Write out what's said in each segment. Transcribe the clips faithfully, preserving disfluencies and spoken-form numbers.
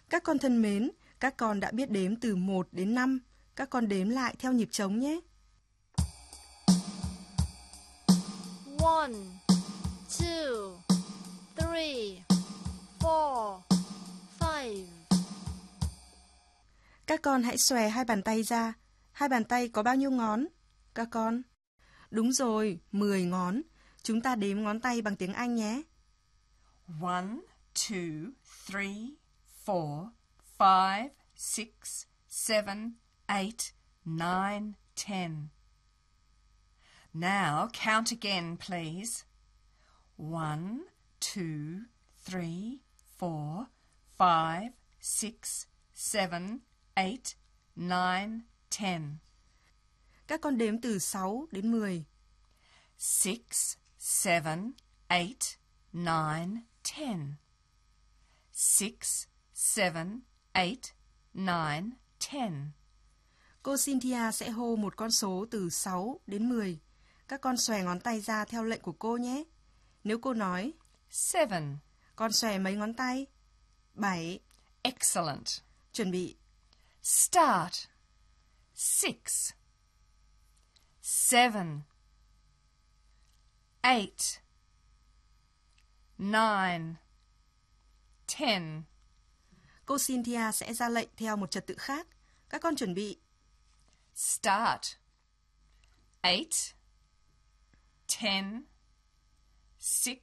Các con thân mến, các con đã biết đếm từ một đến năm. Các con đếm lại theo nhịp trống nhé. One, two, three, four, five. Các con hãy xòe hai bàn tay ra. Hai bàn tay có bao nhiêu ngón? Các con? Đúng rồi, mười ngón. Chúng ta đếm ngón tay bằng tiếng Anh nhé. One, two, three, four, five, six, seven, eight, nine, ten. Now count again, please. One, two, three, four, five, six, seven, eight, nine, ten. Các con đếm từ sáu đến mười. Six, seven, eight, nine, ten. Six, seven, eight, nine, ten. Cô Cynthia sẽ hô một con số từ sáu đến mười. Các con xòe ngón tay ra theo lệnh của cô nhé. Nếu cô nói Seven. Con xòe mấy ngón tay? Bảy. Excellent. Chuẩn bị. Start. Six. Seven. Eight. Nine. Ten. Cô Cynthia sẽ ra lệnh theo một trật tự khác. Các con chuẩn bị. Start. Eight. Ten. Six.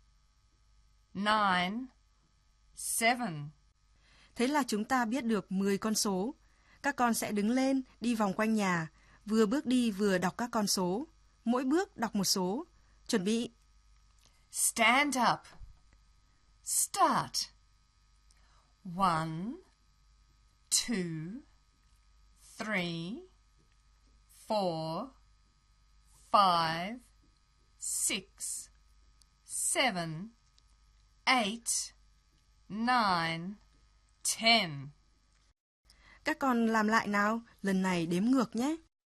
Nine. Seven. Thế là chúng ta biết được mười con số. Các con sẽ đứng lên, đi vòng quanh nhà, vừa bước đi vừa đọc các con số. Mỗi bước đọc một số. Chuẩn bị. Stand up. Start. One. Two. Three. Four. Five. Six. Seven. Eight. Nine. Ten. Các con làm lại nào, lần này đếm ngược nhé.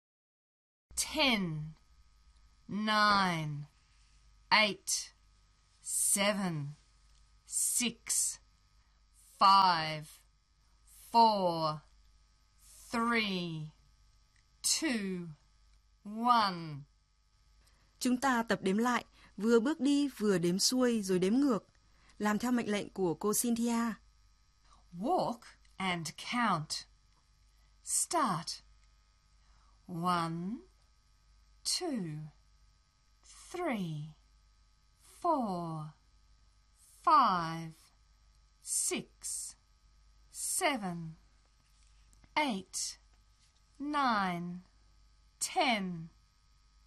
Ten. Nine. Eight. Seven. Six. Five. Four. Three. Two. One. Chúng ta tập đếm lại, vừa bước đi vừa đếm xuôi rồi đếm ngược. Làm theo mệnh lệnh của cô Cynthia. Walk and count. Start. One, two, three, four, five, six, seven, eight, nine, ten.